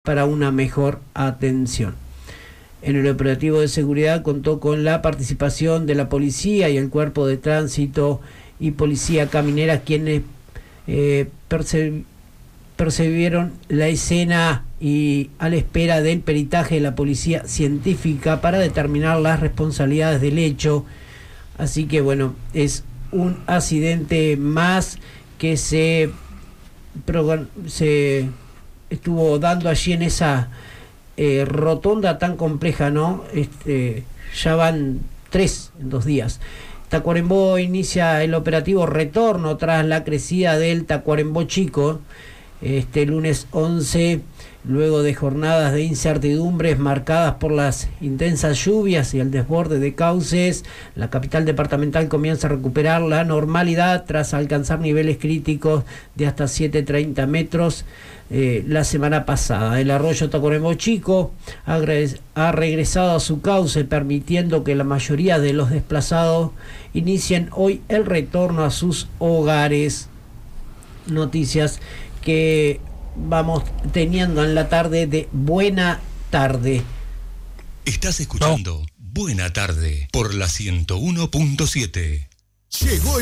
para una mejor atención. En el operativo de seguridad contó con la participación de la policía y el cuerpo de tránsito y policía caminera, quienes percibieron la escena y a la espera del peritaje de la policía científica para determinar las responsabilidades del hecho. Así que bueno, es un accidente más que se estuvo dando allí en esa rotonda tan compleja, ¿no? Ya van 3 en 2 días. Tacuarembó inicia el operativo retorno tras la crecida del Tacuarembó Chico este lunes 11, luego de jornadas de incertidumbres marcadas por las intensas lluvias y el desborde de cauces. La capital departamental comienza a recuperar la normalidad tras alcanzar niveles críticos de hasta 730 metros la semana pasada. El arroyo Tacuarembó Chico ha regresado a su cauce, permitiendo que la mayoría de los desplazados inicien hoy el retorno a sus hogares. Noticias que vamos teniendo en la tarde de Buena Tarde. Estás escuchando Buena Tarde por la 101.7. Llegó el